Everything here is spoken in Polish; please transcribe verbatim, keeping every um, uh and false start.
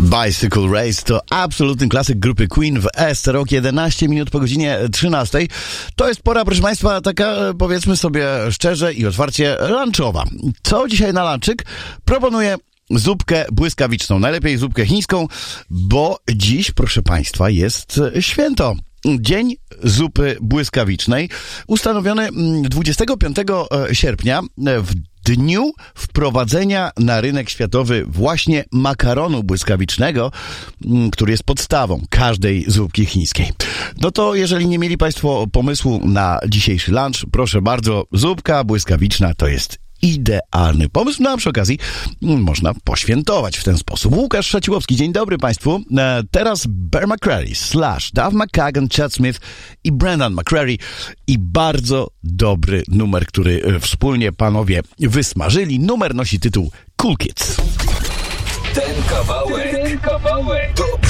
Bicycle Race to absolutny klasyk grupy Queen w S. Rok jedenaście minut po godzinie trzynastej. To jest pora, proszę Państwa, taka, powiedzmy sobie szczerze i otwarcie, lunchowa. Co dzisiaj na lunczyk? Proponuję zupkę błyskawiczną, najlepiej zupkę chińską, bo dziś, proszę Państwa, jest święto. Dzień zupy błyskawicznej, ustanowiony dwudziestego piątego sierpnia w dniu wprowadzenia na rynek światowy właśnie makaronu błyskawicznego, który jest podstawą każdej zupki chińskiej. No to jeżeli nie mieli Państwo pomysłu na dzisiejszy lunch, proszę bardzo, zupka błyskawiczna to jest idealny pomysł, no a przy okazji można poświętować w ten sposób. Łukasz Szaciłowski, dzień dobry Państwu. E, teraz Bear McCreary, Slash, Duff McKagan, Chad Smith i Brendan McCreary i bardzo dobry numer, który wspólnie panowie wysmażyli. Numer nosi tytuł Cool Kids. Ten kawałek, ten kawałek to